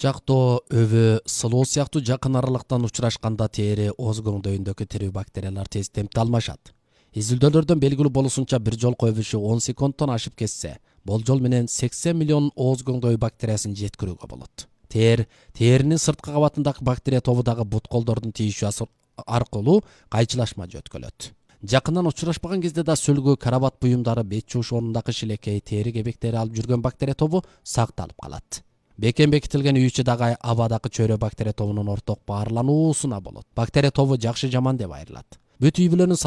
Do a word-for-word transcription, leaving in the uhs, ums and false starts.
Жактоо, өбө, сылоо сыяктуу жакын аралыктан учурашканда тери озгоңдөйүндөгү тирүү бактериялар тез темпте алмашат. Изилдөөлөрдөн белгилүү болушунча бир жолку өбүшү он секундтон ашып кетсе, болжол менен сексен миллион озгоңдөй бактериясын жеткирүүгө болот. Тер, теринин сырткы кабатындагы бактерия тобу дагы бут колдордун тийишүү аркылуу кайчылашма жөткөлөт. Жакындан учурашпаган кезде да сөлгү, карабат буюмдары, бет жууш орнундагы шилекей, тери кебектери алып жүргөн бактерия тобу сакталып калат. Бекем бекитилген үй ичи дагы абадагы чөйрө бактерия тобунун орток баарлануусуна болот. Бактерия тобу жакшы жаман деп айрылат. Бүт үй бүлөнүн